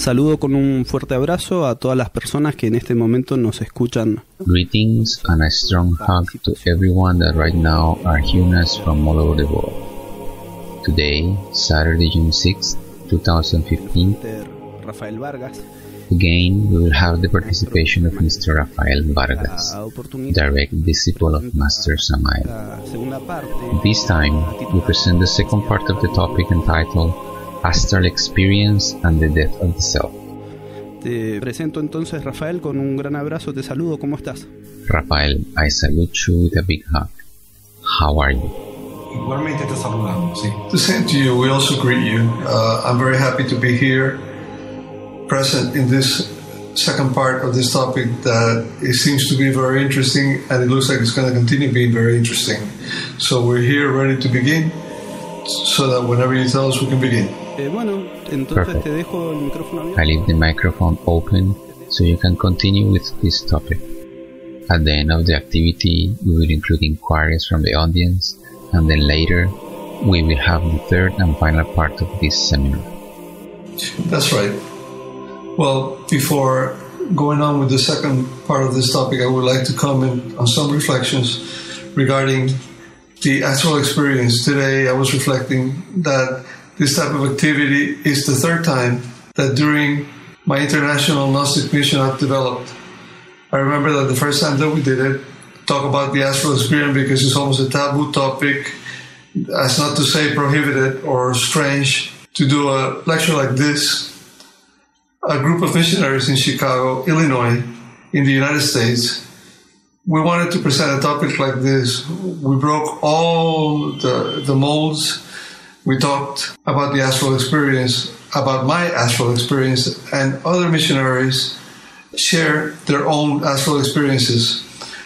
Saludo con un fuerte abrazo a todas las personas que en este momento nos escuchan. Greetings and a strong hug to everyone that right now are hearing us from all over the world. Today, Saturday, June 6, 2015, Rafael Vargas. Again, we will have the participation of Mr. Rafael Vargas, direct disciple of Master Samael. This time, we present the second part of the topic entitled Astral Experience and the Death of the Self. Te presento entonces, Rafael, con un gran abrazo, te saludo, ¿cómo estás? Rafael, I salute you with a big hug. How are you? Igualmente te saludamos, sí. The same to you, we also greet you. I'm very happy to be here, present in this second part of this topic that it seems to be very interesting and it looks like it's going to continue being very interesting. So we're here ready to begin so that whenever you tell us we can begin. Bueno, entonces te dejo el micrófono abierto. I leave the microphone open so you can continue with this topic. At the end of the activity, we will include inquiries from the audience, and then later we will have the third and final part of this seminar. That's right. Well, before going on with the second part of this topic, I would like to comment on some reflections regarding the astral experience. Today, I was reflecting that this type of activity is the third time that during my international Gnostic mission I've developed. I remember that the first time that we did it, talk about the astral experience because it's almost a taboo topic, as not to say prohibited or strange, to do a lecture like this. A group of missionaries in Chicago, Illinois, in the United States, we wanted to present a topic like this. We broke all the molds. We talked about the astral experience, about my astral experience, and other missionaries share their own astral experiences.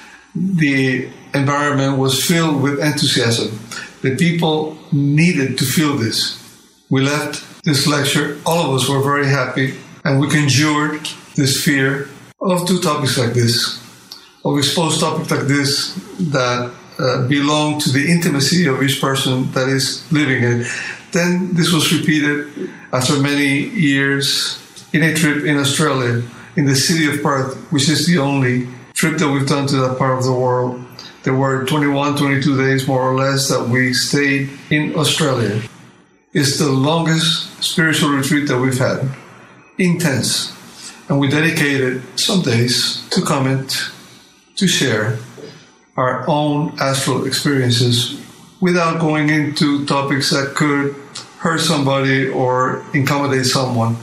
The environment was filled with enthusiasm. The people needed to feel this. We left this lecture, all of us were very happy, and we conjured this fear of two topics like this, of exposed topics like this that belong to the intimacy of each person that is living it. Then this was repeated after many years in a trip in Australia, in the city of Perth, which is the only trip that we've done to that part of the world. There were 21, 22 days more or less that we stayed in Australia. It's the longest spiritual retreat that we've had. Intense. And we dedicated some days to comment, to share our own astral experiences without going into topics that could hurt somebody or incommodate someone.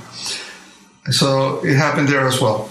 So it happened there as well.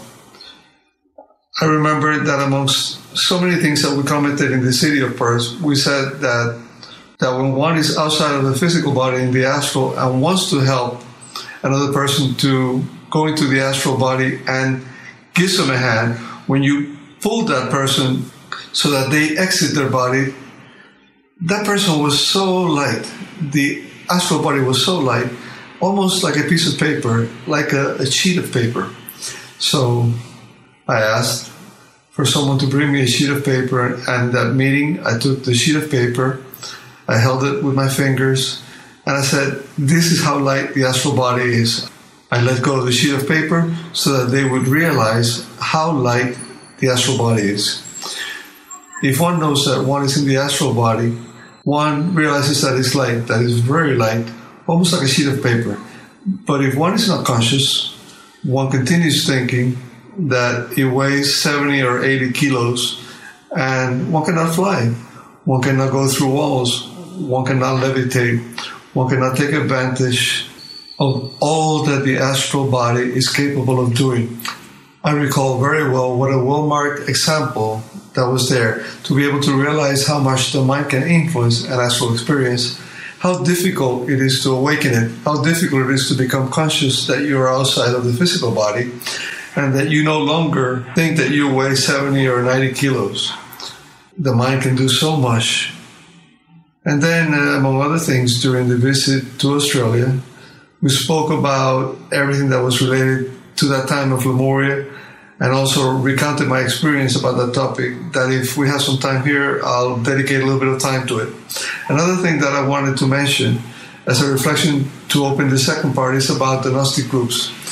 I remember that amongst so many things that we commented in the city of Perth, we said that when one is outside of the physical body in the astral and wants to help another person to go into the astral body and give them a hand, when you pull that person so that they exit their body, that person was so light, the astral body was so light, almost like a piece of paper, like a sheet of paper. So I asked for someone to bring me a sheet of paper, and that meeting I took the sheet of paper, I held it with my fingers, and I said, this is how light the astral body is. I let go of the sheet of paper so that they would realize how light the astral body is. If one knows that one is in the astral body, one realizes that it's light, that is very light, almost like a sheet of paper. But if one is not conscious, one continues thinking that it weighs 70 or 80 kilos and one cannot fly. One cannot go through walls. One cannot levitate. One cannot take advantage of all that the astral body is capable of doing. I recall very well what a well-marked example that was there, to be able to realize how much the mind can influence an astral experience, how difficult it is to awaken it, how difficult it is to become conscious that you are outside of the physical body, and that you no longer think that you weigh 70 or 90 kilos. The mind can do so much. And then, among other things, during the visit to Australia, we spoke about everything that was related to that time of Lemuria, and also recounted my experience about that topic, that if we have some time here, I'll dedicate a little bit of time to it. Another thing that I wanted to mention as a reflection to open the second part is about the Gnostic groups.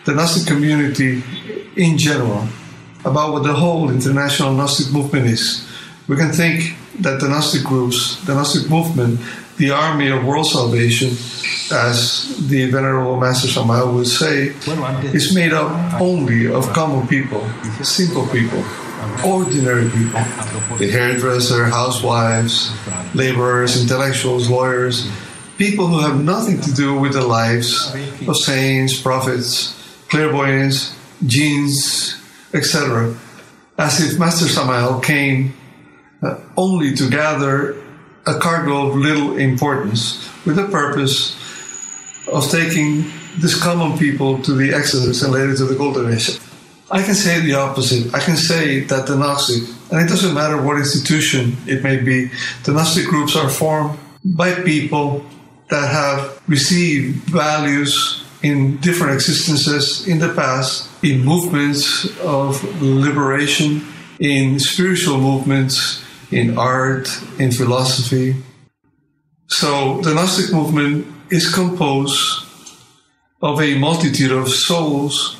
the Gnostic community in general, about what the whole international Gnostic movement is, we can think that the Gnostic groups, the Gnostic movement, the army of world salvation, as the Venerable Master Samael would say, is made up only of common people, simple people, ordinary people, the hairdresser, housewives, laborers, intellectuals, lawyers, people who have nothing to do with the lives of saints, prophets, clairvoyants, jinns, etc. As if Master Samael came only to gather a cargo of little importance with the purpose of taking these common people to the Exodus and later to the Golden Age. I can say the opposite. I can say that the Gnostic, and it doesn't matter what institution it may be, the Gnostic groups are formed by people that have received values in different existences in the past, in movements of liberation, in spiritual movements, in art, in philosophy. So the Gnostic movement is composed of a multitude of souls,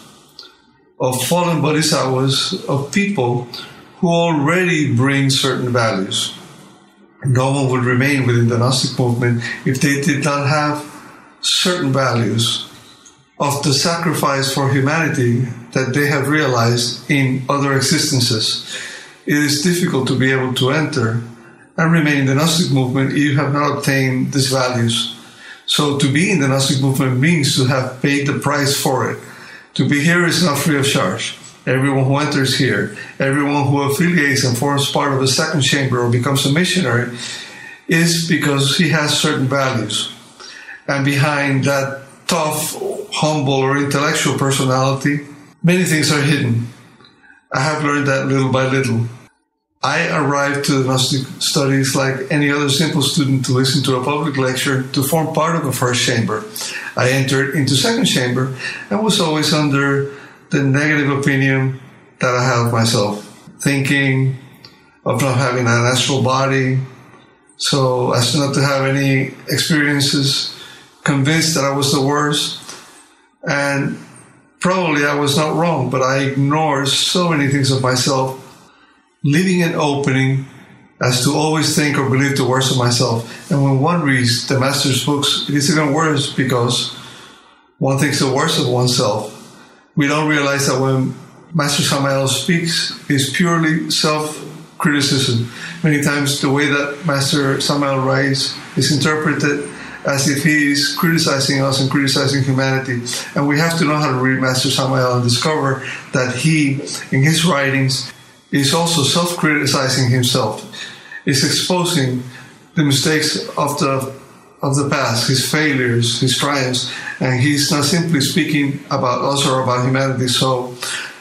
of fallen bodhisattvas, of people who already bring certain values. No one would remain within the Gnostic movement if they did not have certain values of the sacrifice for humanity that they have realized in other existences. It is difficult to be able to enter and remain in the Gnostic movement if you have not obtained these values. So to be in the Gnostic movement means to have paid the price for it. To be here is not free of charge. Everyone who enters here, everyone who affiliates and forms part of a second chamber or becomes a missionary is because he has certain values. And behind that tough, humble, or intellectual personality, many things are hidden. I have learned that little by little. I arrived to the Gnostic studies like any other simple student to listen to a public lecture to form part of a first chamber. I entered into second chamber and was always under the negative opinion that I had of myself, thinking of not having an astral body, so as not to have any experiences, convinced that I was the worst. And probably I was not wrong, but I ignored so many things of myself, leaving an opening as to always think or believe the worst of myself. And when one reads the Master's books, it is even worse because one thinks the worst of oneself. We don't realize that when Master Samael speaks, it's purely self-criticism. Many times the way that Master Samael writes is interpreted as if he is criticizing us and criticizing humanity. And we have to know how to read Master Samael and discover that he, in his writings, is also self-criticizing himself, is exposing the mistakes of the past, his failures, his triumphs, and he's not simply speaking about us or about humanity. So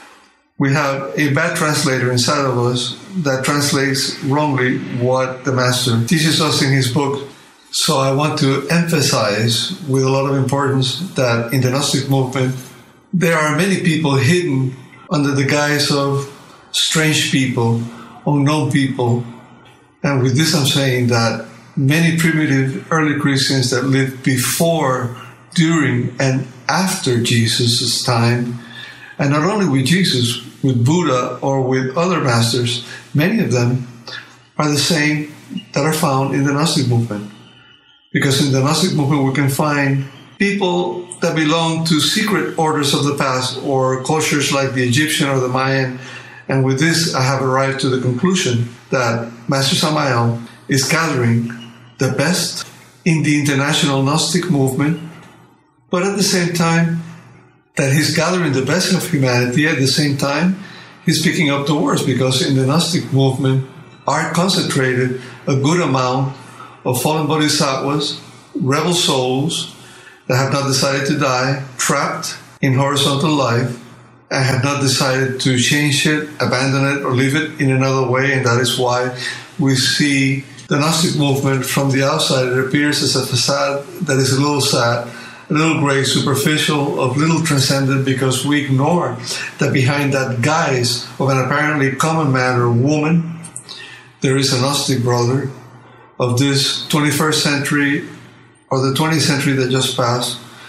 we have a bad translator inside of us that translates wrongly what the Master teaches us in his book. So I want to emphasize with a lot of importance that in the Gnostic movement, there are many people hidden under the guise of strange people, unknown people. And with this I'm saying that many primitive early Christians that lived before, during, and after Jesus' time, and not only with Jesus, with Buddha or with other masters, many of them are the same that are found in the Gnostic movement. Because in the Gnostic movement we can find people that belong to secret orders of the past or cultures like the Egyptian or the Mayan. And with this, I have arrived to the conclusion that Master Samael is gathering the best in the international Gnostic movement, but at the same time that he's gathering the best of humanity, at the same time, he's picking up the worst, because in the Gnostic movement are concentrated a good amount of fallen bodhisattvas, rebel souls that have not decided to die, trapped in horizontal life, and have not decided to change it, abandon it, or leave it in another way. And that is why we see the Gnostic movement from the outside. It appears as a facade that is a little sad, a little gray, superficial, of little transcendent, because we ignore that behind that guise of an apparently common man or woman, there is a Gnostic brother of this 21st century or the 20th century that just passed,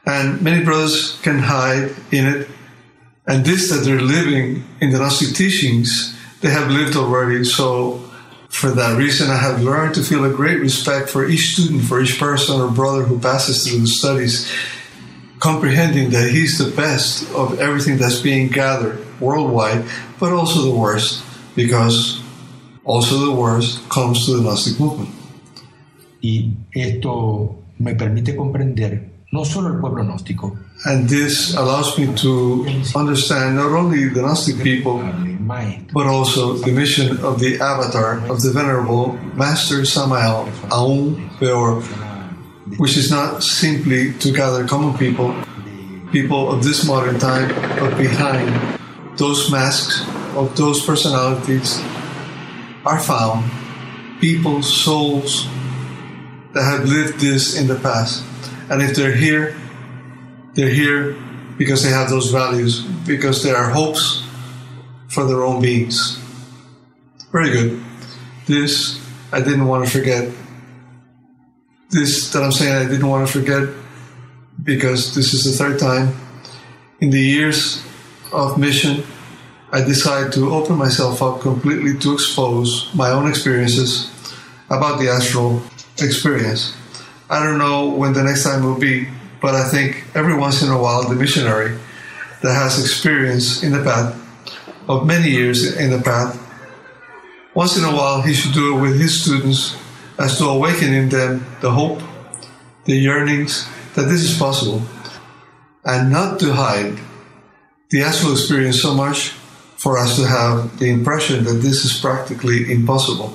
And many brothers can hide in it. And this that they're living in the Gnostic teachings, they have lived already. So for that reason, I have learned to feel a great respect for each student, for each person or brother who passes through the studies, comprehending that he's the best of everything that's being gathered worldwide, but also the worst, because also the worst comes to the Gnostic movement. Y esto me permite comprender no solo el pueblo gnóstico, and this allows me to understand not only the Gnostic people, but also the mission of the avatar of the Venerable Master Samael Aum Weor, which is not simply to gather common people of this modern time, but behind those masks of those personalities are found people, souls that have lived this in the past. And if they're here because they have those values, because there are hopes for their own beings. Very good. This I didn't want to forget. This that I'm saying I didn't want to forget, because this is the third time in the years of mission I decided to open myself up completely to expose my own experiences about the astral experience. I don't know when the next time will be, but I think every once in a while the missionary that has experience in the path, of many years in the path, once in a while he should do it with his students, as to awaken in them the hope, the yearnings that this is possible, and not to hide the astral experience so much for us to have the impression that this is practically impossible.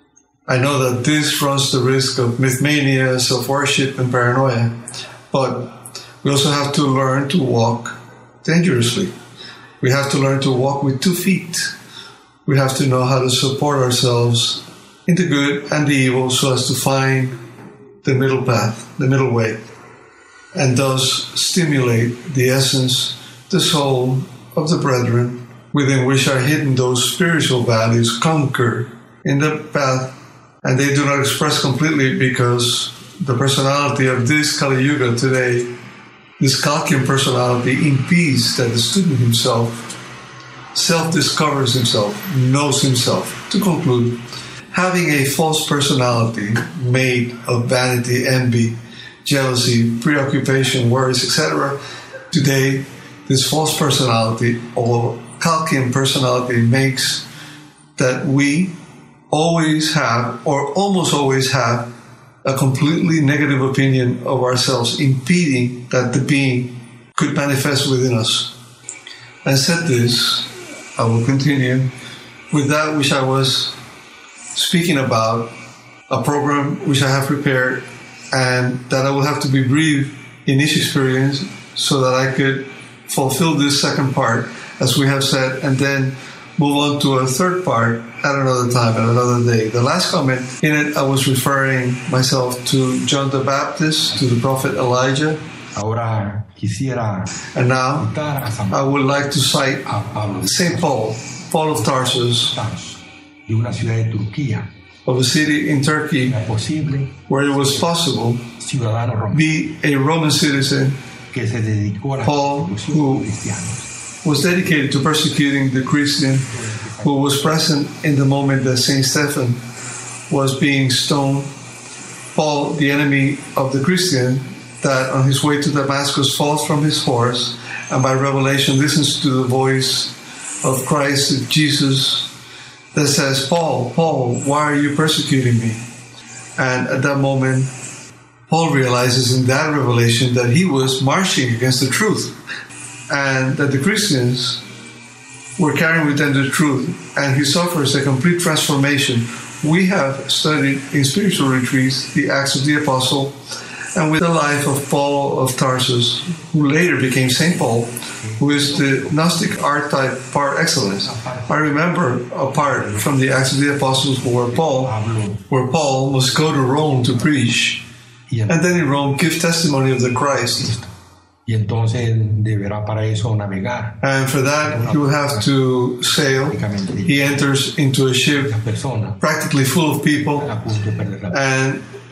I know that this runs the risk of mythmania, self-worship, and paranoia, but we also have to learn to walk dangerously. We have to learn to walk with 2 feet. We have to know how to support ourselves in the good and the evil so as to find the middle path, the middle way, and thus stimulate the essence, the soul of the brethren, within which are hidden those spiritual values conquered in the path. And they do not express completely because the personality of this Kali Yuga today, this Kalkian personality, impedes that the student himself self-discovers himself, knows himself. To conclude, having a false personality made of vanity, envy, jealousy, preoccupation, worries, etc. Today, this false personality or Kalkian personality makes that we always have, or almost always have, a completely negative opinion of ourselves, impeding that the being could manifest within us. And said this, I will continue with that which I was speaking about, a program which I have prepared, and that I will have to be brief in each experience so that I could fulfill this second part, as we have said, and then move on to a third part at another time, at another day. The last comment in it, I was referring myself to John the Baptist, to the prophet Elijah. Ahora quisiera and now I would like to cite St. Paul, Paul of Tarsus, de una ciudad de Turquía, of a city in Turkey where it was possible to be a Roman citizen, Paul, who was dedicated to persecuting the Christian, who was present in the moment that St. Stephen was being stoned. Paul, the enemy of the Christian, that on his way to Damascus falls from his horse and by revelation listens to the voice of Christ, Jesus, that says, Paul, Paul, why are you persecuting me? And at that moment, Paul realizes in that revelation that he was marching against the truth, and that the Christians were carrying with them the truth, and he suffers a complete transformation. We have studied in spiritual retreats the Acts of the Apostle, and with the life of Paul of Tarsus, who later became St. Paul, who is the Gnostic archetype par excellence. I remember a part from the Acts of the Apostles where Paul must go to Rome to preach, and then in Rome give testimony of the Christ. Y entonces deberá para eso navegar. And for that, he will have to sail. He enters into a ship practically full of people, and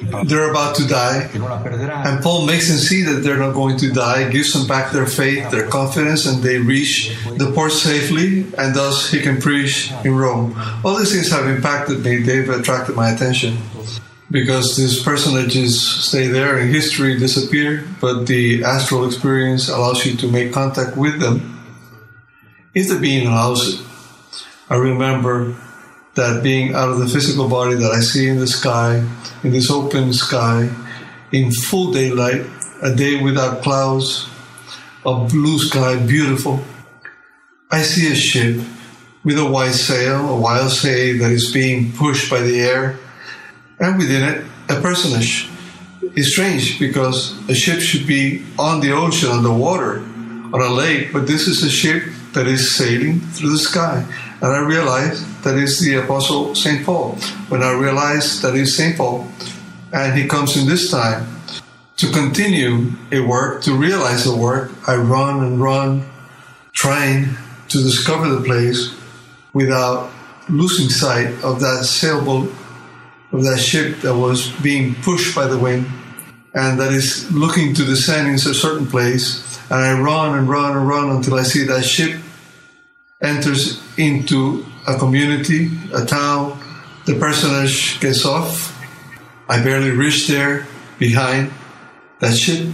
they're about to die, and Paul makes them see that they're not going to die, gives them back their faith, their confidence, and they reach the port safely, and thus he can preach in Rome. All these things have impacted me. They've attracted my attention, because these personages stay there in history, disappear, but the astral experience allows you to make contact with them if the being allows it. I remember that being out of the physical body that I see in the sky, in this open sky, in full daylight, a day without clouds, a blue sky, beautiful. I see a ship with a white sail, a wild sail that is being pushed by the air, and within it, a personage. It's strange because a ship should be on the ocean, on the water, on a lake, but this is a ship that is sailing through the sky. And I realized that is the Apostle St. Paul. When I realized that is St. Paul, and he comes in this time to continue a work, to realize a work, I run and run, trying to discover the place without losing sight of that sailboat, of that ship that was being pushed by the wind, and that is looking to descend into a certain place. And I run and run and run until I see that ship enters into a community, a town. The personage gets off. I barely reach there behind that ship.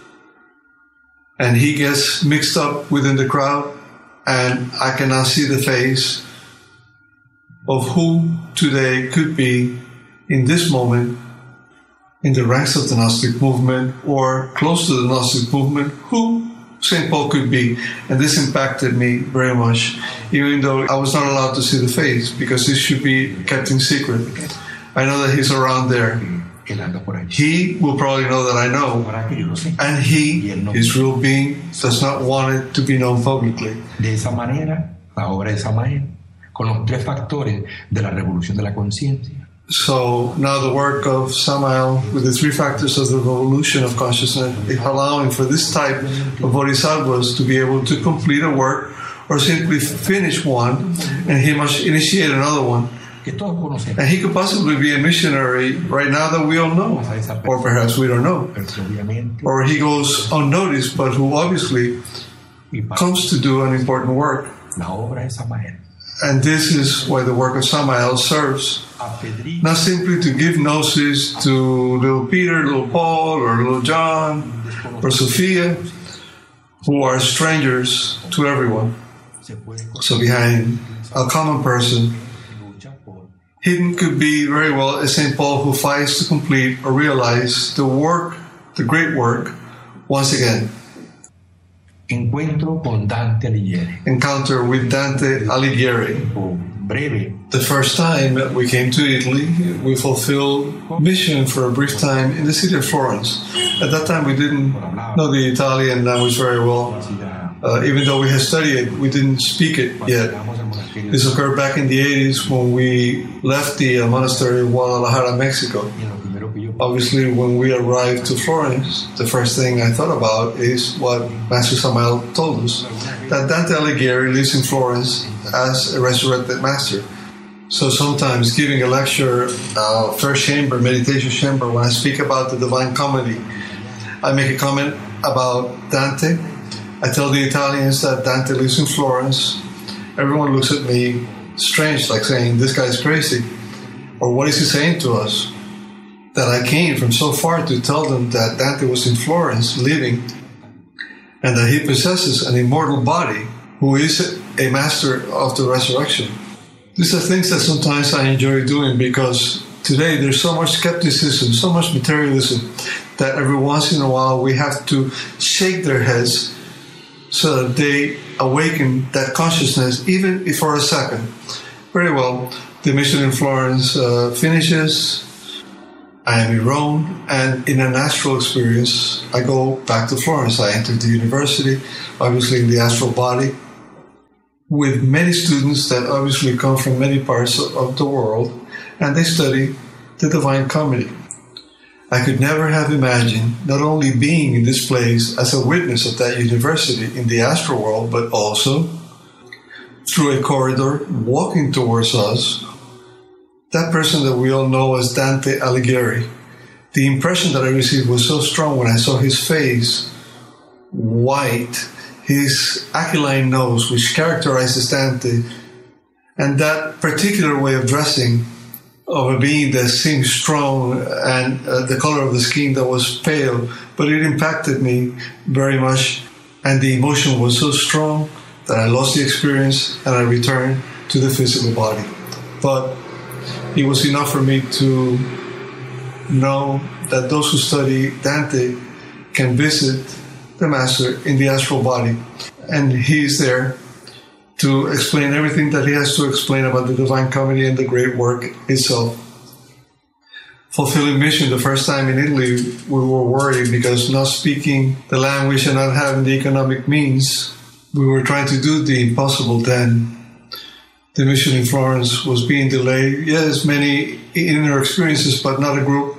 And he gets mixed up within the crowd, and I can now see the face of who today could be in this moment in the ranks of the Gnostic movement or close to the Gnostic movement, who St. Paul could be. And this impacted me very much, even though I was not allowed to see the face, because this should be kept in secret. I know that he's around there. He will probably know that I know, and he, his real being, does not want it to be known publicly. De esa manera, la obra de Samael, con los tres factores de la revolución de la conciencia. So now the work of Samael with the three factors of the revolution of consciousness, allowing for this type of bodhisattvas to be able to complete a work or simply finish one, and he must initiate another one. And he could possibly be a missionary right now that we all know, or perhaps we don't know. Or he goes unnoticed, but who obviously comes to do an important work. And this is why the work of Samael serves, not simply to give gnosis to little Peter, little Paul, or little John, or Sophia, who are strangers to everyone. So behind a common person, hidden could be very well a St. Paul who fights to complete or realize the work, the great work, once again. Encuentro con Dante Alighieri. Encounter with Dante Alighieri. Breve. The first time that we came to Italy, we fulfilled mission for a brief time in the city of Florence. At that time, we didn't know the Italian language very well. Even though we had studied it, we didn't speak it yet. This occurred back in the 80s when we left the monastery of Guadalajara, Mexico. Obviously, when we arrived to Florence, the first thing I thought about is what Master Samael told us, that Dante Alighieri lives in Florence as a resurrected master. So sometimes giving a lecture, first chamber, meditation chamber, when I speak about the Divine Comedy, I make a comment about Dante. I tell the Italians that Dante lives in Florence. Everyone looks at me strange, like saying, this guy's crazy. Or what is he saying to us? That I came from so far to tell them that Dante was in Florence living, and that he possesses an immortal body who is a master of the resurrection. These are things that sometimes I enjoy doing, because today there's so much skepticism, so much materialism, that every once in a while we have to shake their heads so that they awaken that consciousness, even if for a second. Very well, the mission in Florence finishes. I am in Rome, and in an astral experience, I go back to Florence. I enter the university, obviously in the astral body, with many students that obviously come from many parts of the world, and they study the Divine Comedy. I could never have imagined not only being in this place as a witness of that university in the astral world, but also through a corridor walking towards us, that person that we all know as Dante Alighieri. the impression that I received was so strong when I saw his face, white, his aquiline nose, which characterizes Dante, and that particular way of dressing of a being that seemed strong and the color of the skin that was pale, but it impacted me very much, and the emotion was so strong that I lost the experience and I returned to the physical body. But it was enough for me to know that those who study Dante can visit the Master in the astral body, and he's there to explain everything that he has to explain about the Divine Comedy and the great work itself. Fulfilling mission the first time in Italy, we were worried because not speaking the language and not having the economic means, we were trying to do the impossible then. The mission in Florence was being delayed. Yes, many inner experiences, but not a group.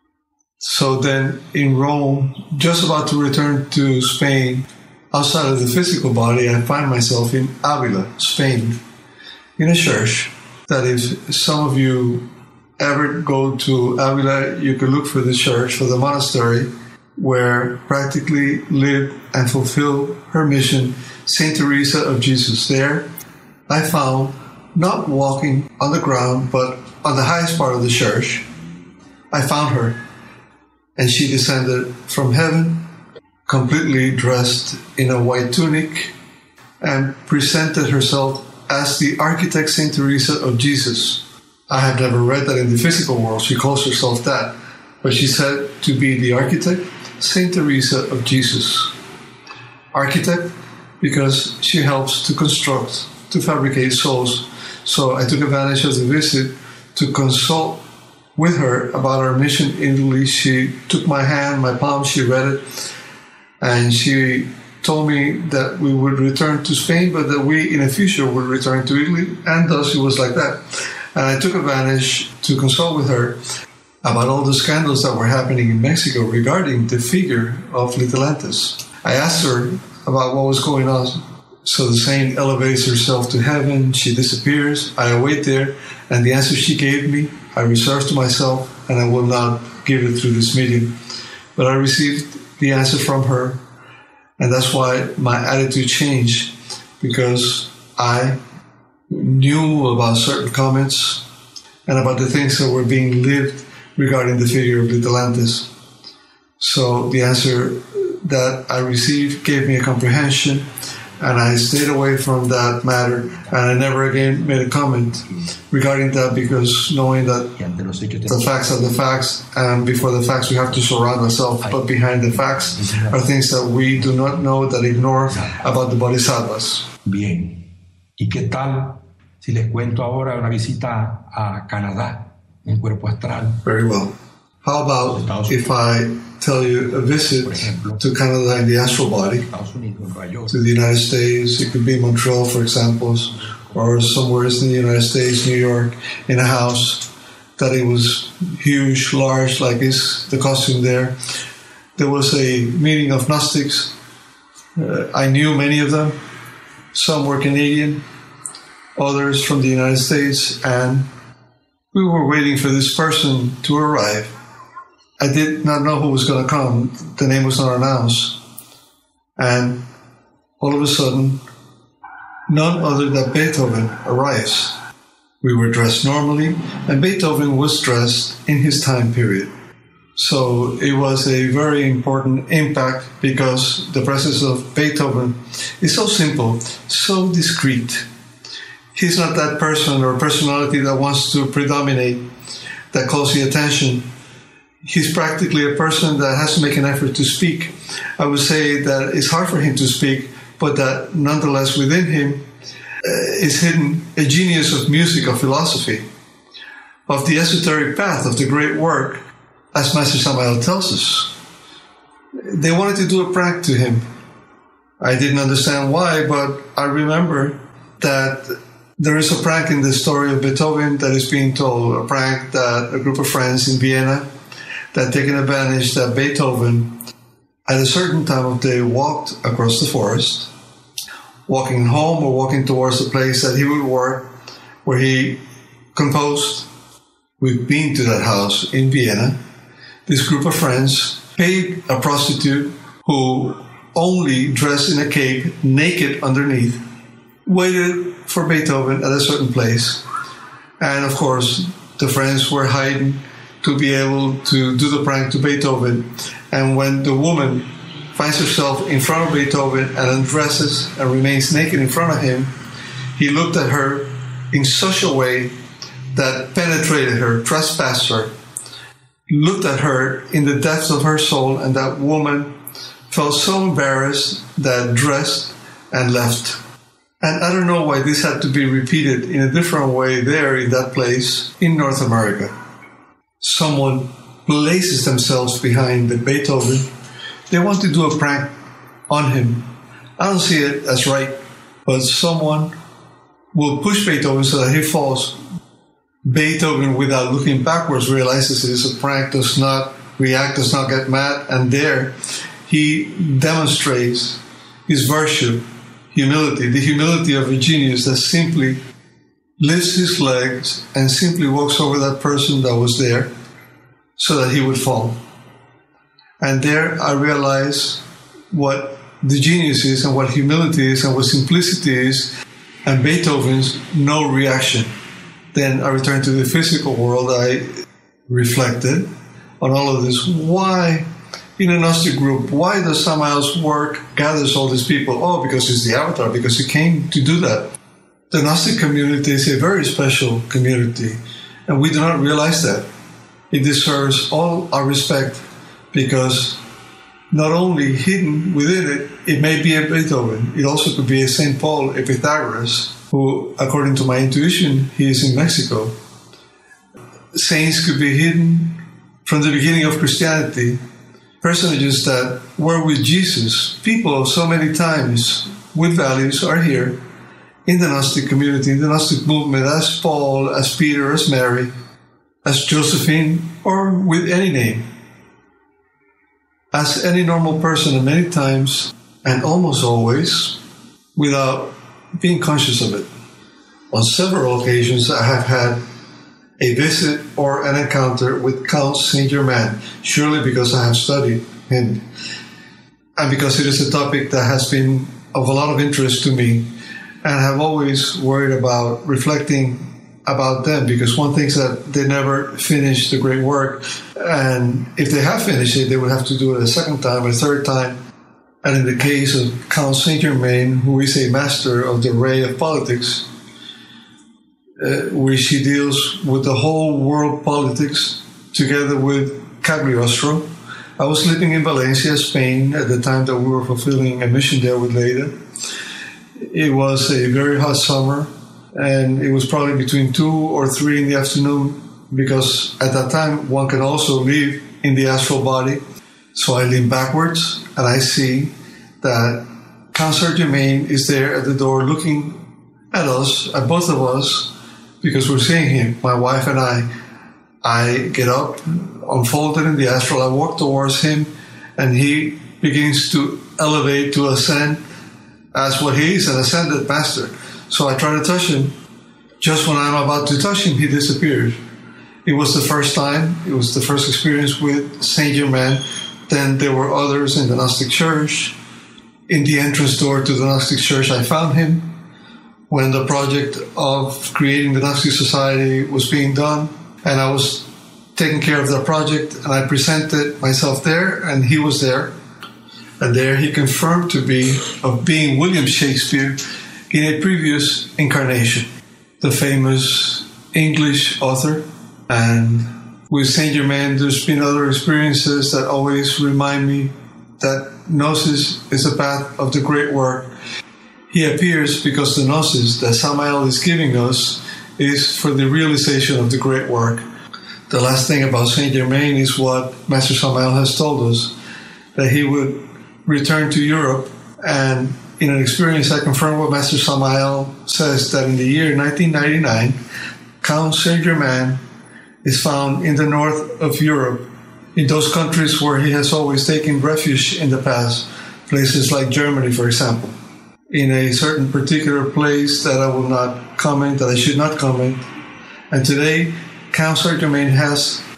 So then in Rome, just about to return to Spain, outside of the physical body, I find myself in Avila, Spain, in a church that if some of you ever go to Avila, you could look for the church, for the monastery, where practically lived and fulfilled her mission, Saint Teresa of Jesus. There, I found, not walking on the ground, but on the highest part of the church, I found her. And she descended from heaven, completely dressed in a white tunic, and presented herself as the architect Saint Teresa of Jesus. I have never read that in the physical world. She calls herself that. But she's said to be the architect Saint Teresa of Jesus. Architect because she helps to construct, to fabricate souls. So I took advantage of the visit to consult with her about our mission in Italy. She took my hand, my palm, she read it, and she told me that we would return to Spain, but that we in the future would return to Italy, and thus it was like that. And I took advantage to consult with her about all the scandals that were happening in Mexico regarding the figure of Litelantes. I asked her about what was going on. So the saint elevates herself to heaven, she disappears, I await there, and the answer she gave me, I reserve to myself, and I will not give it through this medium. But I received the answer from her, and that's why my attitude changed, because I knew about certain comments and about the things that were being lived regarding the figure of Litelantes. So the answer that I received gave me a comprehension, and I stayed away from that matter, and I never again made a comment regarding that, because knowing that the facts are the facts, and before the facts we have to surround ourselves, but behind the facts are things that we do not know, that ignore about the bodhisattvas. Bien. ¿Y qué tal si les cuento ahora una visita a Canadá en cuerpo astral? Very well. How about if I tell you a visit to Canada in the astral body, to the United States? It could be Montreal, for example, or somewhere in the United States, New York, in a house that it was huge, large, like this, the costume there. There was a meeting of Gnostics. I knew many of them. Some were Canadian, others from the United States, and we were waiting for this person to arrive. I did not know who was going to come. The name was not announced. And all of a sudden, none other than Beethoven arrives. We were dressed normally, and Beethoven was dressed in his time period. So it was a very important impact, because the presence of Beethoven is so simple, so discreet. He's not that person or personality that wants to predominate, that calls the attention. He's practically a person that has to make an effort to speak. I would say that it's hard for him to speak, but that nonetheless within him is hidden a genius of music, of philosophy, of the esoteric path, of the great work, as Master Samael tells us. They wanted to do a prank to him. I didn't understand why, but I remember that there is a prank in the story of Beethoven that is being told, a prank that a group of friends in Vienna that taken advantage that Beethoven, at a certain time of day, walked across the forest, walking home or walking towards the place that he would work, where he composed. We've been to that house in Vienna. this group of friends paid a prostitute who only dressed in a cape, naked underneath, waited for Beethoven at a certain place. And of course, the friends were hiding to be able to do the prank to Beethoven. And when the woman finds herself in front of Beethoven and undresses and remains naked in front of him, he looked at her in such a way that penetrated her, trespassed her, looked at her in the depths of her soul, and that woman felt so embarrassed that dressed and left. And I don't know why this had to be repeated in a different way there in that place in North America. Someone places themselves behind the Beethoven. They want to do a prank on him. I don't see it as right, but someone will push Beethoven so that he falls. Beethoven, without looking backwards, realizes it is a prank, does not react, does not get mad, and there he demonstrates his virtue, humility, the humility of a genius that simply lifts his legs and simply walks over that person that was there so that he would fall. And there I realize what the genius is and what humility is and what simplicity is, and Beethoven's no reaction. Then I returned to the physical world. I reflected on all of this. Why, in a Gnostic group, why does Samael's work gathers all these people? Oh, because he's the avatar, because he came to do that. The Gnostic community is a very special community, and we do not realize that. It deserves all our respect, because not only hidden within it, it may be a Beethoven. It also could be a St. Paul, a Pythagoras, who, according to my intuition, he is in Mexico. Saints could be hidden from the beginning of Christianity. Personages that were with Jesus, people of so many times with values, are here in the Gnostic community, in the Gnostic movement, as Paul, as Peter, as Mary, as Josephine, or with any name. As any normal person, and many times, and almost always, without being conscious of it. On several occasions, I have had a visit or an encounter with Count Saint-Germain, surely because I have studied him, and because it is a topic that has been of a lot of interest to me, and I have always worried about reflecting about them, because one thinks that they never finished the great work, and if they have finished it, they would have to do it a second time, a third time. And in the case of Count Saint-Germain, who is a master of the ray of politics, which he deals with the whole world politics together with Cagliostro. I was living in Valencia, Spain, at the time that we were fulfilling a mission there with Leda. It was a very hot summer, and it was probably between 2 or 3 in the afternoon, because at that time one can also live in the astral body. So I lean backwards, and I see that Count Saint-Germain is there at the door looking at us, at both of us, because we're seeing him, my wife and I. I get up, unfolded in the astral, I walk towards him, and he begins to elevate, to ascend, as what he is, an ascended master. So I try to touch him. Just when I'm about to touch him, he disappears. It was the first time, it was the first experience with Saint-Germain. Then there were others in the Gnostic Church. In the entrance door to the Gnostic Church, I found him when the project of creating the Gnostic Society was being done, and I was taking care of that project, and I presented myself there, and he was there. And there he confirmed to be of being William Shakespeare in a previous incarnation, the famous English author. And with Saint-Germain, there's been other experiences that always remind me that Gnosis is a path of the great work. He appears because the Gnosis that Samael is giving us is for the realization of the great work. The last thing about Saint-Germain is what Master Samael has told us, that he would return to Europe, and in an experience I confirm what Master Samael says, that in the year 1999, Count Saint-Germain is found in the north of Europe, in those countries where he has always taken refuge in the past, places like Germany, for example, in a certain particular place that I will not comment, that I should not comment. And today, Count Saint-Germain has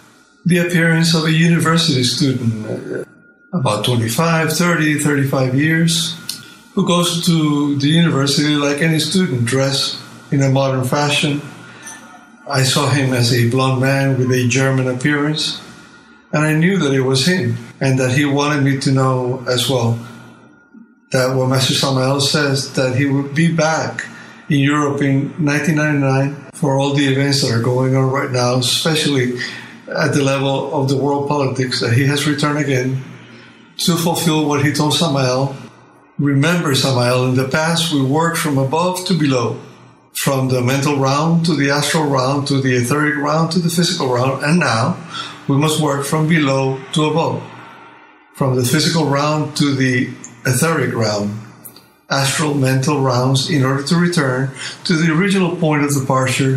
the appearance of a university student, about 25, 30, 35 years, who goes to the university like any student, dressed in a modern fashion. I saw him as a blond man with a German appearance, and I knew that it was him, and that he wanted me to know as well that what Master Samael says, that he would be back in Europe in 1999 for all the events that are going on right now, especially at the level of the world politics, that he has returned again to fulfill what he told Samael. Remember, Samael, in the past we worked from above to below, from the mental realm to the astral realm to the etheric realm to the physical realm, and now we must work from below to above, from the physical realm to the etheric realm, astral, mental realms, in order to return to the original point of departure,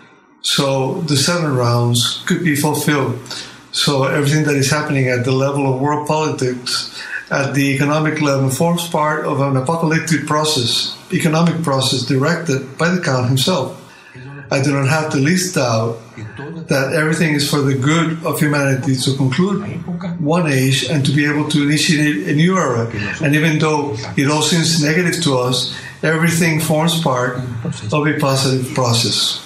so the 7 realms could be fulfilled. So everything that is happening at the level of world politics, at the economic level, forms part of an apocalyptic process, economic process directed by the Count himself. I do not have the least doubt that everything is for the good of humanity to conclude one age and to be able to initiate a new era. And even though it all seems negative to us, everything forms part of a positive process.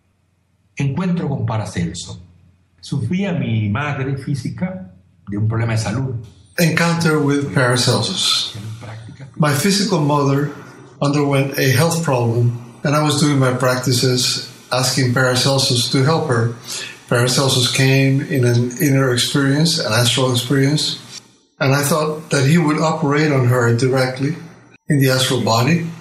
Encuentro con Paracelso. Sufría mi madre física de un problema de salud. Encounter with Paracelsus. My physical mother underwent a health problem, and I was doing my practices asking Paracelsus to help her. Paracelsus came in an inner experience, an astral experience, and I thought that he would operate on her directly in the astral body.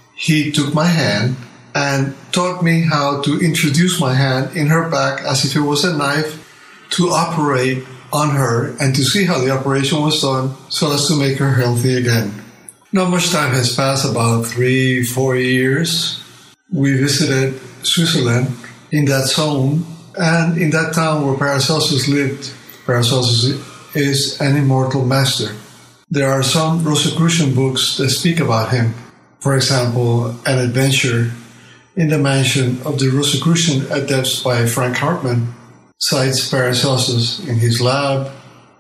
He took my hand and taught me how to introduce my hand in her back as if it was a knife, to operate on her and to see how the operation was done so as to make her healthy again. Not much time has passed, about 3-4 years. We visited Switzerland in that zone, and in that town where Paracelsus lived. Paracelsus is an immortal master. There are some Rosicrucian books that speak about him. For example, An Adventure in the Mansion of the Rosicrucian Adepts by Frank Hartmann cites Paracelsus in his lab,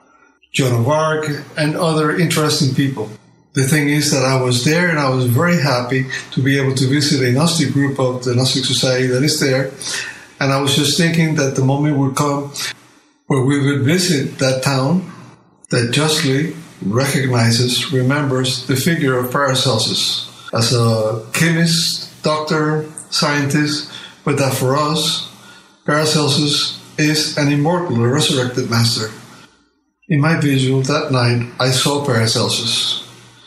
Joan of Arc, and other interesting people. The thing is that I was there, and I was very happy to be able to visit a Gnostic group of the Gnostic Society that is there. And I was just thinking that the moment would come where we would visit that town that justly recognizes, remembers the figure of Paracelsus as a chemist, doctor, scientist, but that for us, Paracelsus is an immortal, a resurrected master. In my visual that night, I saw Paracelsus.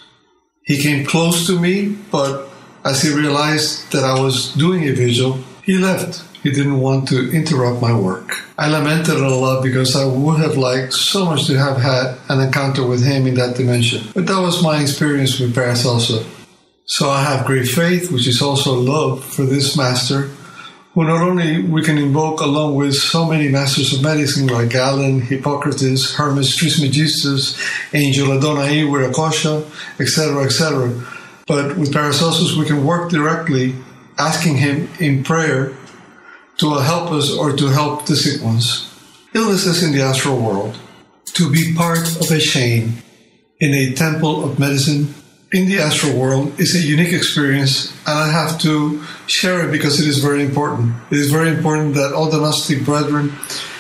He came close to me, but as he realized that I was doing a vigil, he left. He didn't want to interrupt my work. I lamented it a lot because I would have liked so much to have had an encounter with him in that dimension. But that was my experience with Paracelsus. So I have great faith, which is also love, for this master, who not only we can invoke along with so many masters of medicine like Galen, Hippocrates, Hermes Trismegistus, Angel Adonai Wiracosha, etc., etc. But with Paracelsus we can work directly, asking him in prayer to help us or to help the sick ones. Illnesses in the astral world. To be part of a chain in a temple of medicine in the astral world is a unique experience, and I have to share it because it is very important. It is very important that all the Gnostic brethren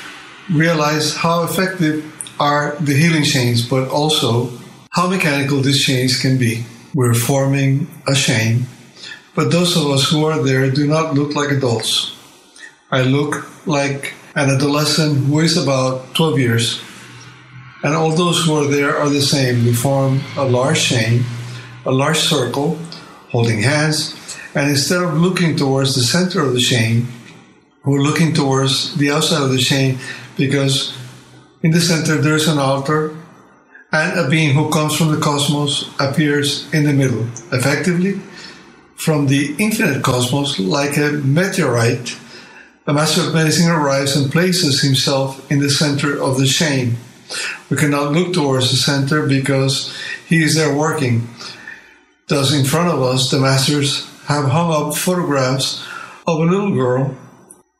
realize how effective are the healing chains, but also how mechanical these chains can be. We're forming a chain, but those of us who are there do not look like adults. I look like an adolescent who is about 12 years, and all those who are there are the same. We form a large chain, a large circle, holding hands, and instead of looking towards the center of the chain, we're looking towards the outside of the chain, because in the center there's an altar, and a being who comes from the cosmos appears in the middle. Effectively, from the infinite cosmos, like a meteorite, a master of medicine arrives and places himself in the center of the chain. We cannot look towards the center because he is there working. Thus, in front of us, the masters have hung up photographs of a little girl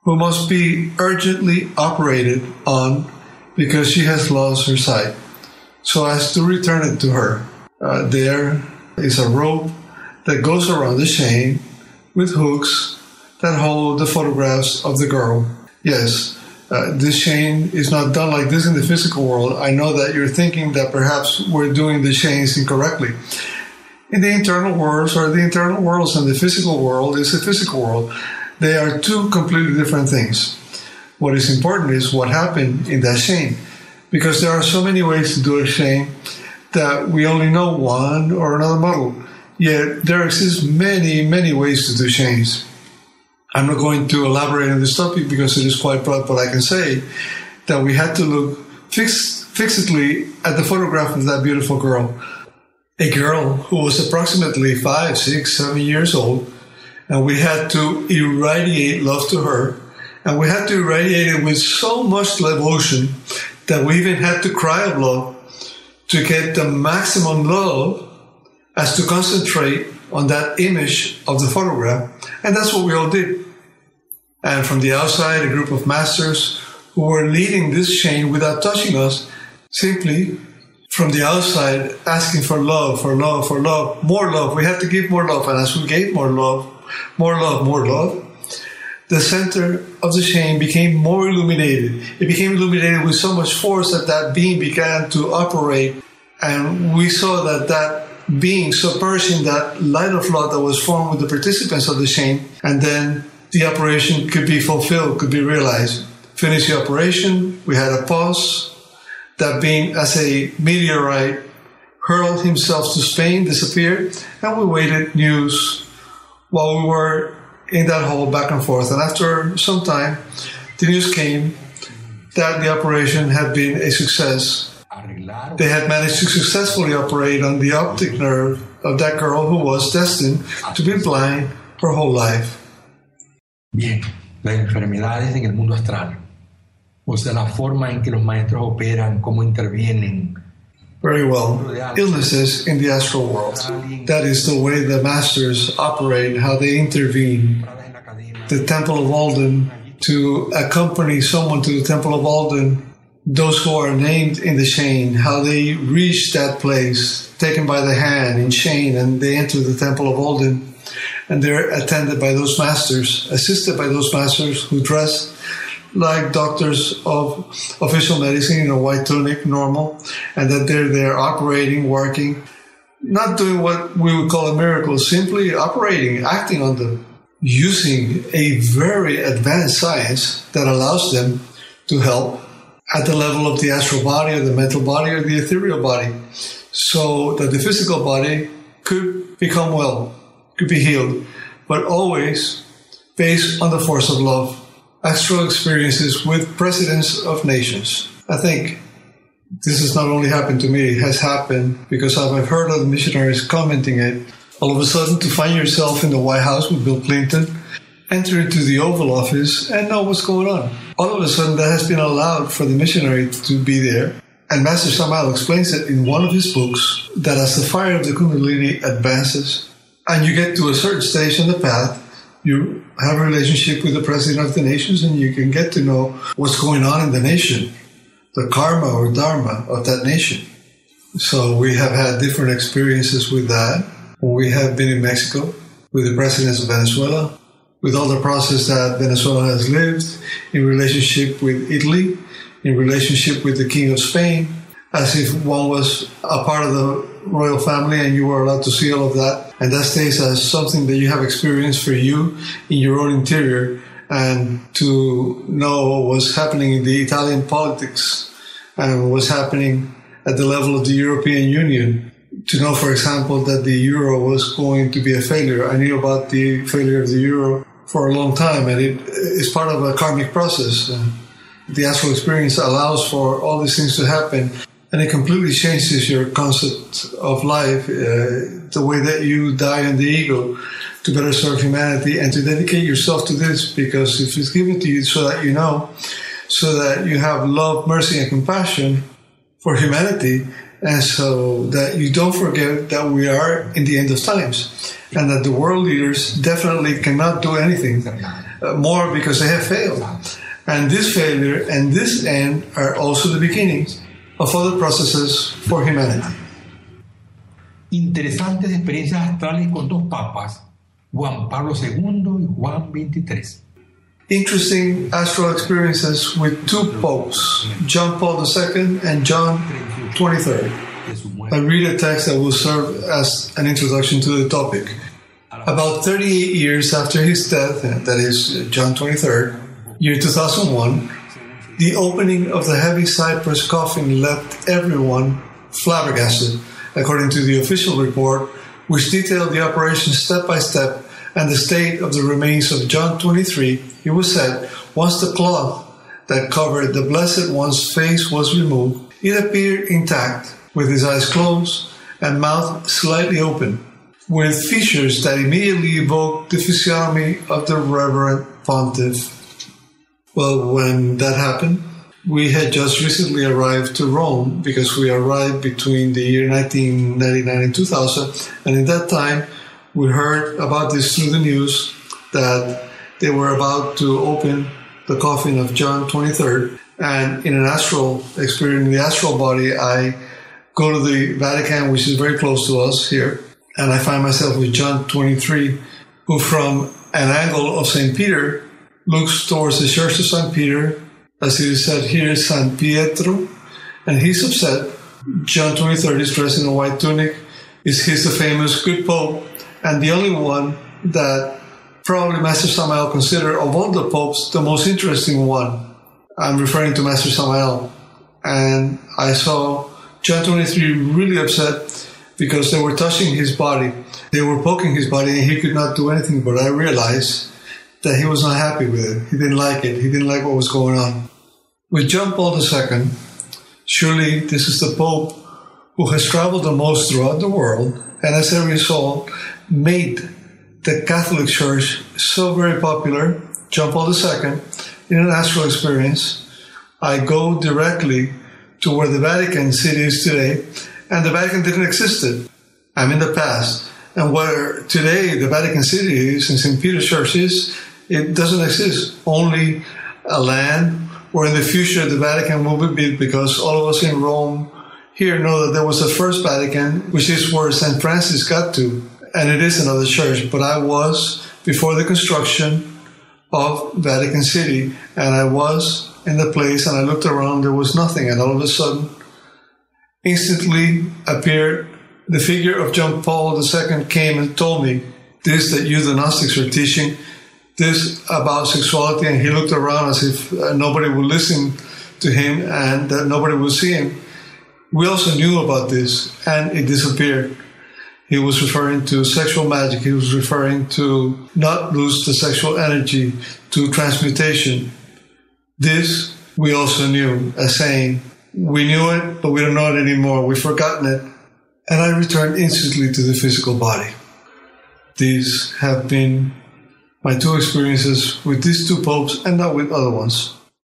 who must be urgently operated on because she has lost her sight, so as to return it to her. There is a rope that goes around the chain with hooks that hold the photographs of the girl. Yes, this chain is not done like this in the physical world. I know that you're thinking that perhaps we're doing the chains incorrectly. In the internal worlds, or the internal worlds and the physical world is the physical world. They are two completely different things. What is important is what happened in that chain, because there are so many ways to do a chain that we only know one or another model. Yet there exist many, many ways to do chains. I'm not going to elaborate on this topic because it is quite broad, but I can say that we had to look fixedly at the photograph of that beautiful girl. A girl who was approximately 5, 6, 7 years old, and we had to irradiate love to her, and we had to irradiate it with so much devotion that we even had to cry of love to get the maximum love as to concentrate on that image of the photograph. And that's what we all did. And from the outside, a group of masters who were leading this chain without touching us, simply from the outside asking for love, for love, for love, more love. We had to give more love. And as we gave more love, the center of the chain became more illuminated. It became illuminated with so much force that that beam began to operate. And we saw that being submerging that light of love that was formed with the participants of the chain, and then the operation could be fulfilled, could be realized. Finished the operation, we had a pause. That being, as a meteorite, hurled himself to Spain, disappeared, and we waited news while we were in that hall back and forth. And after some time, the news came that the operation had been a success. They had managed to successfully operate on the optic nerve of that girl who was destined to be blind her whole life. Bien, las enfermedades en el mundo astral, o sea, la forma en que los maestros operan, cómo intervienen. Very well. Illnesses in the astral world. That is the way the masters operate, how they intervene. The Temple of Alden, to accompany someone to the Temple of Alden, those who are named in the chain, how they reach that place, taken by the hand in chain, and they enter the Temple of Alden, and they're attended by those masters, assisted by those masters who dress like doctors of official medicine in a white tunic, normal, and that they're there operating, working, not doing what we would call a miracle, simply operating, acting on them, using a very advanced science that allows them to help at the level of the astral body or the mental body or the ethereal body, so that the physical body could become well, could be healed, but always based on the force of love. Astral experiences with presidents of nations. I think this has not only happened to me, it has happened because I've heard other missionaries commenting it. All of a sudden, to find yourself in the White House with Bill Clinton, enter into the Oval Office and know what's going on. All of a sudden, that has been allowed for the missionary to be there. And Master Samael explains it in one of his books, that as the fire of the Kundalini advances, and you get to a certain stage on the path, you have a relationship with the President of the Nations, and you can get to know what's going on in the nation, the karma or dharma of that nation. So we have had different experiences with that. We have been in Mexico with the presidents of Venezuela, with all the process that Venezuela has lived, in relationship with Italy, in relationship with the King of Spain, as if one was a part of the royal family and you were allowed to see all of that. And that stays as something that you have experienced for you in your own interior, and to know what was happening in the Italian politics and what was happening at the level of the European Union. To know, for example, that the euro was going to be a failure. I knew about the failure of the euro for a long time, and it is part of a karmic process. The astral experience allows for all these things to happen, and it completely changes your concept of life, the way that you die on the ego to better serve humanity and to dedicate yourself to this, because if it's given to you so that you know, so that you have love, mercy, and compassion for humanity, and so that you don't forget that we are in the end of times, and that the world leaders definitely cannot do anything more because they have failed. And this failure and this end are also the beginnings of other processes for humanity. Interesantes experiencias astrales con dos papas, Juan Pablo II y Juan XXIII. Interesting astral experiences with two popes, John Paul II and John XXIII. I read a text that will serve as an introduction to the topic. About 38 years after his death, that is John XXIII, year 2001, the opening of the heavy cypress coffin left everyone flabbergasted, according to the official report, which detailed the operation step by step and the state of the remains of John XXIII. It was said, once the cloth that covered the Blessed One's face was removed, it appeared intact, with his eyes closed and mouth slightly open, with features that immediately evoked the physiognomy of the Reverend Pontiff. Well, when that happened, we had just recently arrived to Rome, because we arrived between the year 1999 and 2000, and in that time we heard about this through the news, that they were about to open the coffin of John XXIII, and in an astral experience, in the astral body, I go to the Vatican, which is very close to us here, and I find myself with John XXIII, who from an angle of St. Peter looks towards the Church of St. Peter, as it is said here, San Pietro, and he's upset. John XXIII is dressed in a white tunic. He's the famous good Pope, and the only one that probably Master Samael considered of all the popes the most interesting one. I'm referring to Master Samael. And I saw John XXIII really upset because they were touching his body. They were poking his body and he could not do anything, but I realized that he was not happy with it. He didn't like it. He didn't like what was going on. With John Paul II, surely this is the Pope who has traveled the most throughout the world, and as a result, made the Catholic Church so very popular. John Paul II, in an astral experience, I go directly to where the Vatican City is today, and the Vatican didn't exist. I'm in the past. And where today the Vatican City is and St. Peter's Church is, it doesn't exist. Only a land where in the future the Vatican will be built, because all of us in Rome here know that there was a first Vatican, which is where St. Francis got to, and it is another church. But I was before the construction of Vatican City, and I was in the place, and I looked around, there was nothing, and all of a sudden, instantly appeared the figure of John Paul II, came and told me this, that you, the Gnostics, are teaching this about sexuality, and he looked around as if nobody would listen to him and that nobody would see him. We also knew about this, and it disappeared. He was referring to sexual magic. He was referring to not lose the sexual energy, to transmutation. This we also knew, as saying, we knew it, but we don't know it anymore. We've forgotten it. And I returned instantly to the physical body. These have been my two experiences with these two popes, and not with other ones.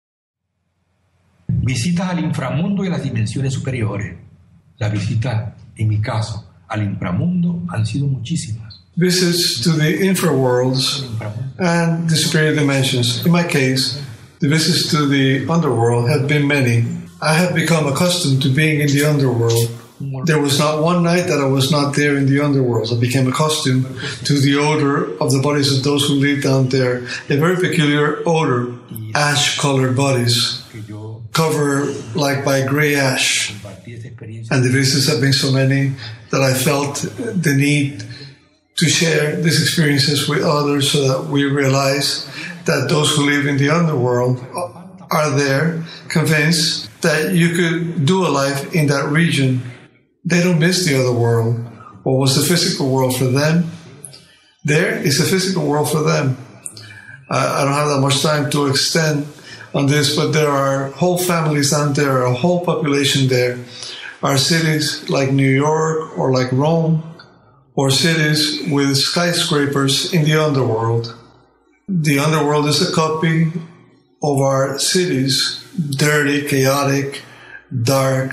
Visitas al inframundo y las dimensiones superiores. Las visitas, en mi caso, al inframundo han sido muchísimas. Visits to the infraworlds and the superior dimensions. In my case, the visits to the underworld have been many. I have become accustomed to being in the underworld. There was not one night that I was not there in the underworld. I became accustomed to the odor of the bodies of those who live down there. A very peculiar odor, ash-colored bodies, covered like by gray ash. And the visits have been so many that I felt the need to share these experiences with others, so that we realize that those who live in the underworld are there, convinced that you could do a life in that region. They don't miss the other world. What was the physical world for them? There is a physical world for them. I don't have that much time to extend on this, but there are whole families down there, a whole population there. Are cities like New York or like Rome, or cities with skyscrapers in the underworld. The underworld is a copy of our cities, dirty, chaotic, dark,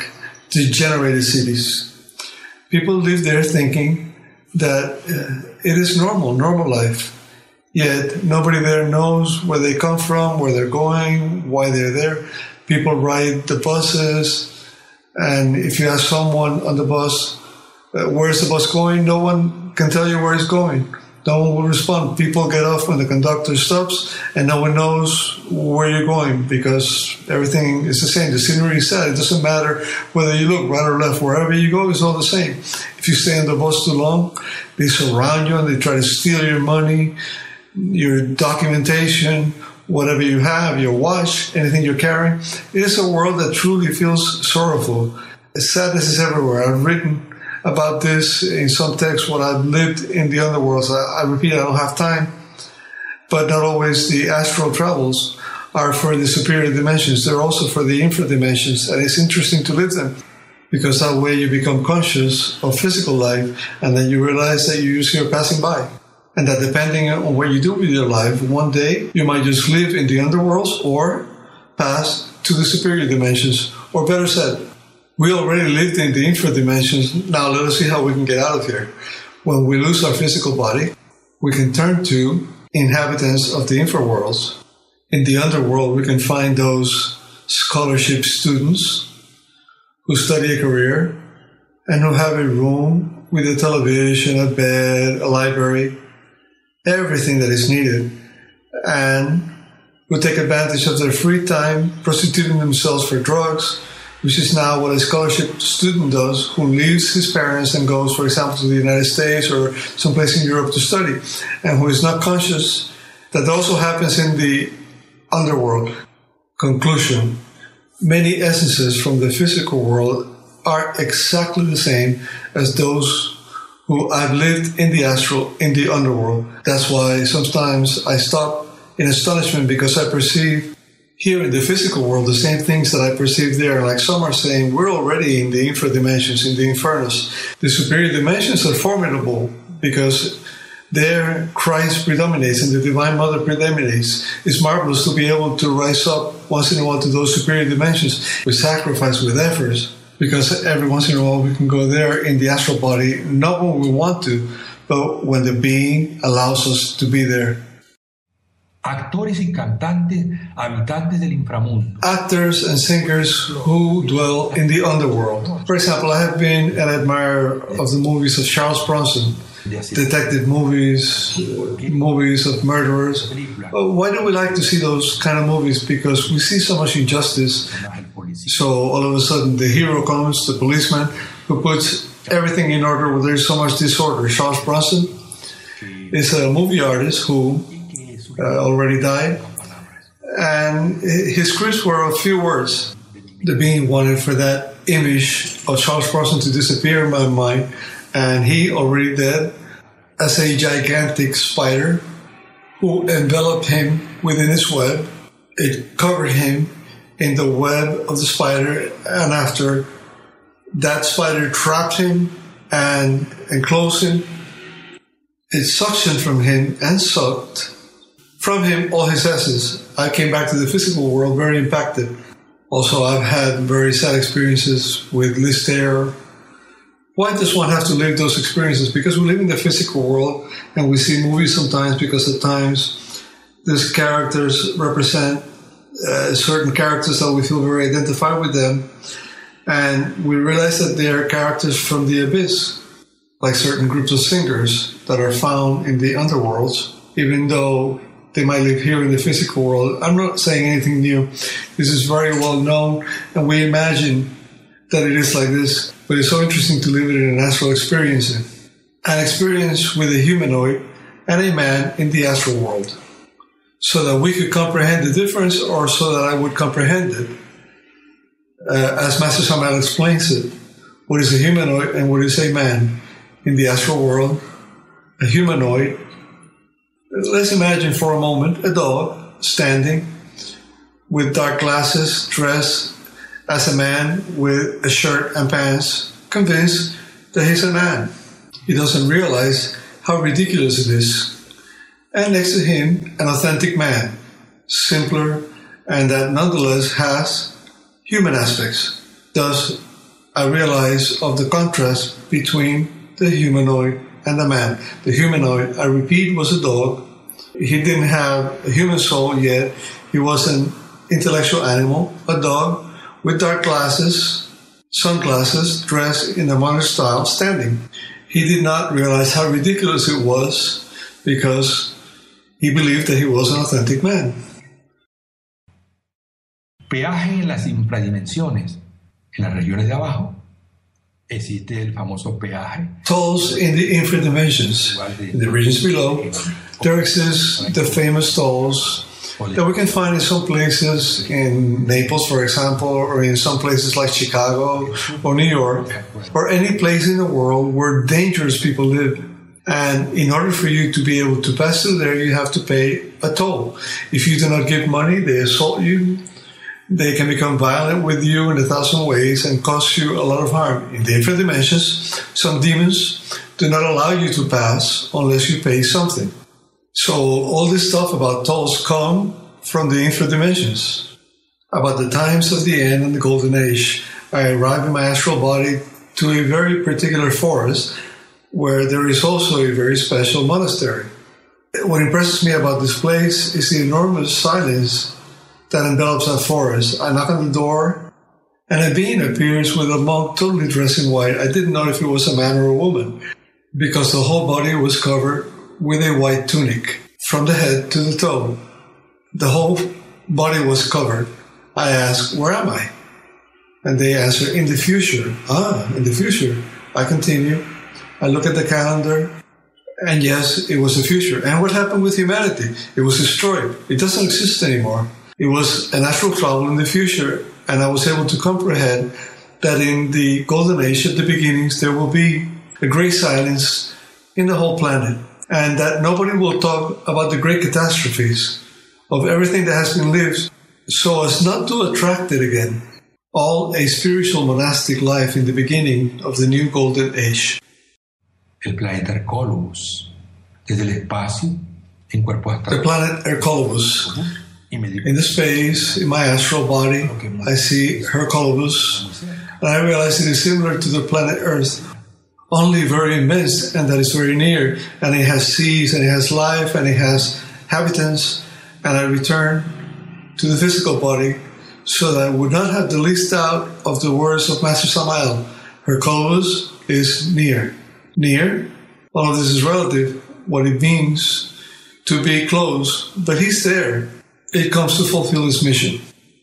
degenerated cities. People live there thinking that it is normal life. Yet nobody there knows where they come from, where they're going, why they're there. People ride the buses, and if you ask someone on the bus, where's the bus going? No one can tell you where it's going. No one will respond. People get off when the conductor stops, and no one knows where you're going because everything is the same. The scenery is set. It doesn't matter whether you look right or left. Wherever you go, it's all the same. If you stay on the bus too long, they surround you and they try to steal your money, your documentation, whatever you have, your watch, anything you're carrying. It is a world that truly feels sorrowful. Sadness is everywhere. I've written about this in some texts, what I've lived in the underworld. I repeat, I don't have time, but not always the astral travels are for the superior dimensions. They're also for the infra dimensions, and it's interesting to live them because that way you become conscious of physical life, and then you realize that you're just here passing by, and that depending on what you do with your life, one day you might just live in the underworlds or pass to the superior dimensions, or better said, we already lived in the infra dimensions. Now let us see how we can get out of here. When we lose our physical body, we can turn to inhabitants of the infra worlds. In the underworld, we can find those scholarship students who study a career and who have a room with a television, a bed, a library, everything that is needed, and who take advantage of their free time prostituting themselves for drugs, which is now what a scholarship student does, who leaves his parents and goes, for example, to the United States or someplace in Europe to study, and who is not conscious that also happens in the underworld. Conclusion: many essences from the physical world are exactly the same as those who have lived in the astral, in the underworld. That's why sometimes I stop in astonishment because I perceive here in the physical world the same things that I perceive there. Like some are saying, we're already in the infra dimensions, in the infernos. The superior dimensions are formidable because there Christ predominates and the Divine Mother predominates. It's marvelous to be able to rise up once in a while to those superior dimensions with sacrifice, with efforts, because every once in a while we can go there in the astral body, not when we want to, but when the being allows us to be there. Actores y cantantes, habitantes del inframundo. Actors and singers who dwell in the underworld. For example, I have been an admirer of the movies of Charles Bronson, detective movies, movies of murderers. Why do we like to see those kind of movies? Because we see so much injustice. So all of a sudden the hero comes, the policeman, who puts everything in order where there's so much disorder. Charles Bronson is a movie artist who already died, and his scripts were a few words. The being wanted for that image of Charles Bronson to disappear in my mind, and he, already dead, as a gigantic spider who enveloped him within its web. It covered him in the web of the spider, and after that spider trapped him and enclosed him, it suctioned from him and sucked from him all his essence. I came back to the physical world very impacted. Also, I've had very sad experiences with Lister. Why does one have to live those experiences? Because we live in the physical world and we see movies sometimes because at times these characters represent certain characters that we feel very identified with them. And we realize that they are characters from the abyss, like certain groups of singers that are found in the underworlds, even though they might live here in the physical world. I'm not saying anything new. This is very well known, and we imagine that it is like this, but it's so interesting to live it in an astral experience. An experience with a humanoid and a man in the astral world, so that we could comprehend the difference, or so that I would comprehend it. As Master Samael explains it, what is a humanoid and what is a man in the astral world? A humanoid, let's imagine for a moment a dog standing with dark glasses, dressed as a man with a shirt and pants, convinced that he's a man. He doesn't realize how ridiculous it is. And next to him, an authentic man, simpler, and that nonetheless has human aspects. Thus, I realized of the contrast between the humanoid and the man. The humanoid, I repeat, was a dog. He didn't have a human soul yet. He was an intellectual animal, a dog with dark glasses, sunglasses, dressed in a modern style, standing. He did not realize how ridiculous it was because he believed that he was an authentic man. Peaje en las infradimensiones, en las regiones de abajo, existe el famoso peaje. Tolls in the infradimensions, in the regions below, there exists the famous tolls that we can find in some places in Naples, for example, or in some places like Chicago or New York, or any place in the world where dangerous people live. And in order for you to be able to pass through there, you have to pay a toll. If you do not give money, they assault you. They can become violent with you in 1,000 ways and cause you a lot of harm. In the infinite dimensions, some demons do not allow you to pass unless you pay something. So all this stuff about tolls come from the infinite dimensions. About the times of the end and the golden age, I arrive in my astral body to a very particular forest where there is also a very special monastery. What impresses me about this place is the enormous silence that envelops that forest. I knock on the door, and a being appears with a monk totally dressed in white. I didn't know if it was a man or a woman, because the whole body was covered with a white tunic, from the head to the toe. The whole body was covered. I asked, where am I? And they answer, in the future. In the future. I continue. I look at the calendar, and yes, it was the future. And what happened with humanity? It was destroyed. It doesn't exist anymore. It was an astral travel in the future, and I was able to comprehend that in the golden age, at the beginnings, there will be a great silence in the whole planet, and that nobody will talk about the great catastrophes of everything that has been lived, so as not to attract it again. All a spiritual monastic life in the beginning of the new golden age. El planeta Hercolobus, desde el espacio, en cuerpo astral. The planet Hercolobus. In the space, in my astral body, I see Hercolobus, and I realize it is similar to the planet Earth, only very immense, and that is very near, and it has seas, and it has life, and it has habitants, and I return to the physical body so that I would not have the least doubt of the words of Master Samael. Hercolobus is near. Near? All of this is relative, what it means to be close, but he's there. It comes to fulfill his mission.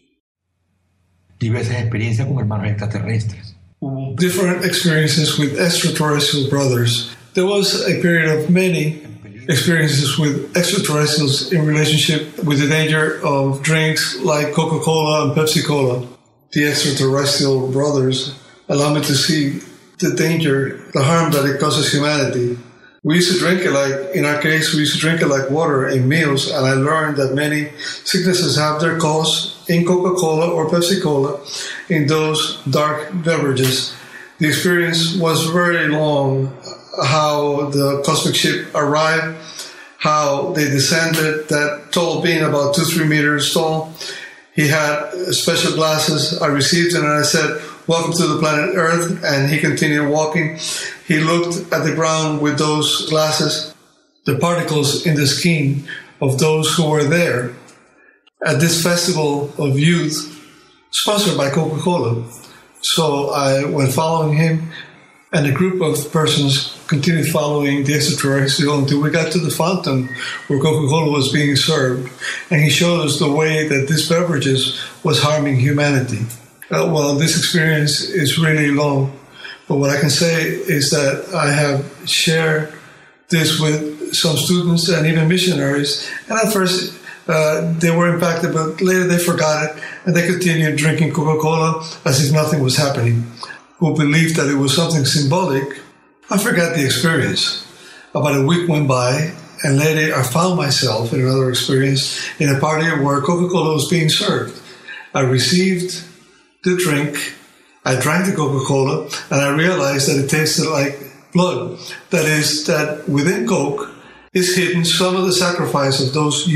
Diversas experiencias con hermanos extraterrestres. Different experiences with extraterrestrial brothers. There was a period of many experiences with extraterrestrials in relationship with the danger of drinks like Coca-Cola and Pepsi-Cola. The extraterrestrial brothers allow me to see the danger, the harm that it causes humanity. We used to drink it like, in our case, we used to drink it like water in meals, and I learned that many sicknesses have their cause in Coca-Cola or Pepsi-Cola, in those dark beverages. The experience was very long, how the cosmic ship arrived, how they descended, that tall being about 2-3 meters tall. He had special glasses. I received it and I said, welcome to the planet Earth, and he continued walking. He looked at the ground with those glasses, the particles in the skin of those who were there at this festival of youth sponsored by Coca-Cola. So I went following him, and a group of persons continued following the extraterrestrial until we got to the fountain where Coca-Cola was being served, and he showed us the way that these beverages was harming humanity. Well, this experience is really long, but what I can say is that I have shared this with some students and even missionaries, and at first they were impacted, but later they forgot it, and they continued drinking Coca-Cola as if nothing was happening, who believed that it was something symbolic. I forgot the experience. About a week went by, and later I found myself in another experience in a party where Coca-Cola was being served. I received the drink, I drank the Coca-Cola, and I realized that it tasted like blood. That is, that within Coke is hidden some of the sacrifice of those